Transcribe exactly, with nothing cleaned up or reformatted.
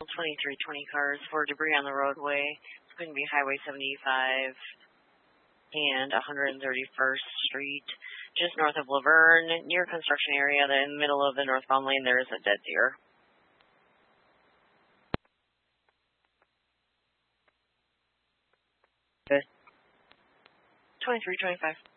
twenty-three twenty cars for debris on the roadway. It's going to be Highway seventy-five and one hundred thirty-first Street, just north of Laverne, near construction area. In the middle of the northbound lane, there is a dead deer. twenty-three twenty-five.